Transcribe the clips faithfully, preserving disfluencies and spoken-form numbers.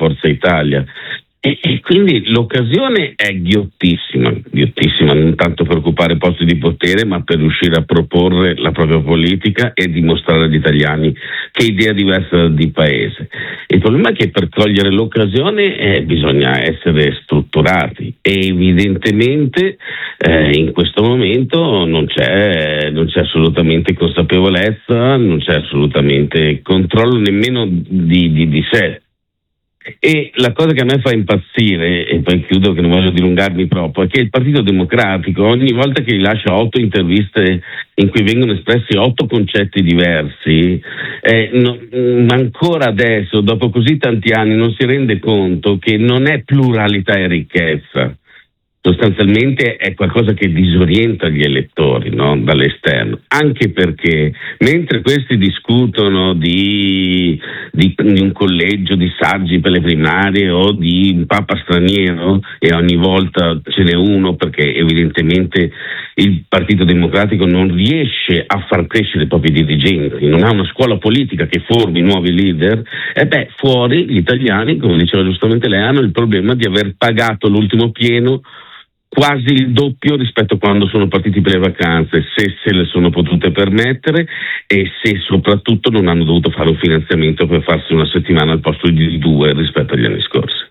Forza Italia. E, e quindi l'occasione è ghiottissima, ghiottissima, non tanto per occupare posti di potere, ma per riuscire a proporre la propria politica e dimostrare agli italiani che idea diversa di paese. Il problema è che per cogliere l'occasione eh, bisogna essere strutturati e evidentemente eh, in questo momento non c'è, non c'è assolutamente consapevolezza, non c'è assolutamente controllo nemmeno di, di, di sé. E la cosa che a me fa impazzire, e poi chiudo che non voglio dilungarmi troppo, è che il Partito Democratico ogni volta che rilascia otto interviste in cui vengono espressi otto concetti diversi, eh, no, ancora adesso, dopo così tanti anni, non si rende conto che non è pluralità e ricchezza. Sostanzialmente è qualcosa che disorienta gli elettori, no? Dall'esterno, anche perché mentre questi discutono di, di, di un collegio di saggi per le primarie o di un papa straniero, e ogni volta ce n'è uno perché evidentemente il Partito Democratico non riesce a far crescere i propri dirigenti, non ha una scuola politica che formi nuovi leader, e beh, fuori gli italiani, come diceva giustamente lei, hanno il problema di aver pagato l'ultimo pieno quasi il doppio rispetto a quando sono partiti per le vacanze, se se le sono potute permettere e se soprattutto non hanno dovuto fare un finanziamento per farsi una settimana al posto di due rispetto agli anni scorsi.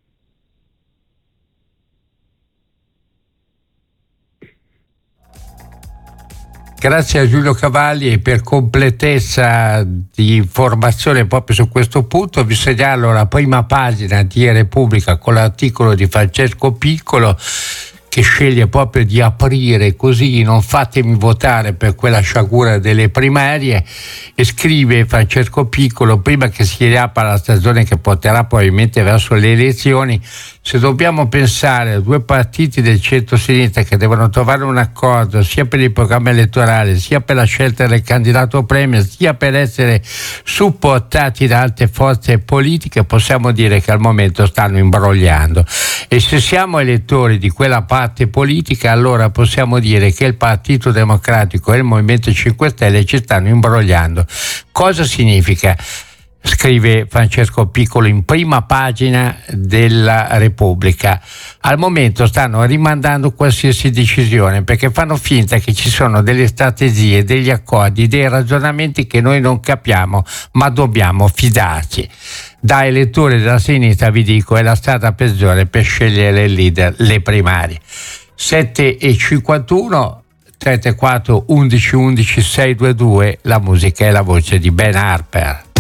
Grazie a Giulio Cavalli, e per completezza di informazione proprio su questo punto vi segnalo la prima pagina di Repubblica con l'articolo di Francesco Piccolo, che sceglie proprio di aprire così: non fatemi votare per quella sciagura delle primarie, e scrive Francesco Piccolo: prima che si riapra la stagione che porterà probabilmente verso le elezioni, se dobbiamo pensare a due partiti del centro-sinistra che devono trovare un accordo sia per il programma elettorale, sia per la scelta del candidato premier, sia per essere supportati da altre forze politiche, possiamo dire che al momento stanno imbrogliando. E se siamo elettori di quella parte politica, allora possiamo dire che il Partito Democratico e il Movimento cinque Stelle ci stanno imbrogliando. Cosa significa? Scrive Francesco Piccolo in prima pagina della Repubblica: al momento stanno rimandando qualsiasi decisione perché fanno finta che ci sono delle strategie, degli accordi, dei ragionamenti che noi non capiamo, ma dobbiamo fidarci. Da elettore della sinistra vi dico, è la strada peggiore per scegliere il leader, le primarie. sette e cinquantuno, trentaquattro undici undici sei due due, la musica e la voce di Ben Harper.